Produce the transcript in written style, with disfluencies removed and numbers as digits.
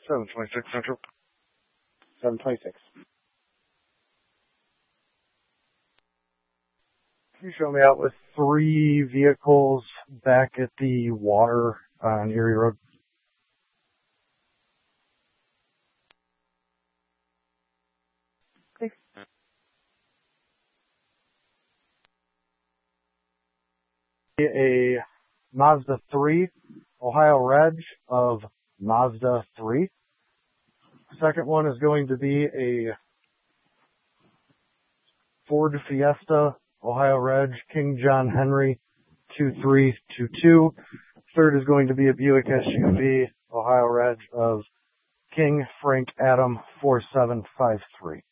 726 Central. 726. Can you show me out with 3 vehicles back at the water on Erie Road? Okay. A Mazda 3, Ohio Reg of Mazda 3. Second one is going to be a Ford Fiesta, Ohio Reg, King John Henry 2322. Third is going to be a Buick SUV, Ohio Reg of King Frank Adam 4753.